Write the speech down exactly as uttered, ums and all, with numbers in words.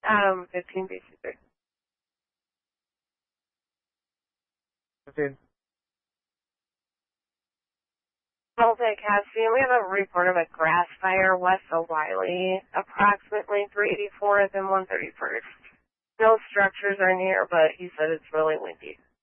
Um, fifteen B C three. fifteen. Multicasting, we have a report of a grass fire west of Wiley, approximately three eighty-fourth and one thirty-first. No structures are near, but he said it's really windy.